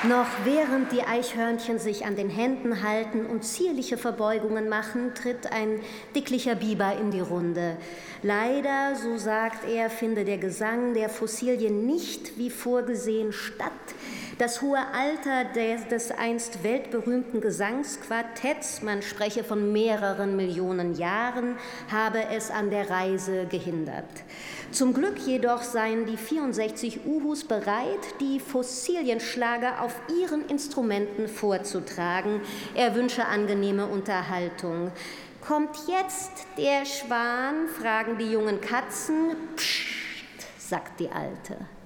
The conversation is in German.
Noch während die Eichhörnchen sich an den Händen halten und zierliche Verbeugungen machen, tritt ein dicklicher Biber in die Runde. Leider, so sagt er, finde der Gesang der Fossilien nicht wie vorgesehen statt. Das hohe Alter des einst weltberühmten Gesangsquartetts, man spreche von mehreren Millionen Jahren, habe es an der Reise gehindert. Zum Glück jedoch seien die 64 Uhus bereit, die Fossilienschlager auf ihren Instrumenten vorzutragen. Er wünsche angenehme Unterhaltung. »Kommt jetzt der Schwan?« fragen die jungen Katzen. »Psst«, sagt die Alte.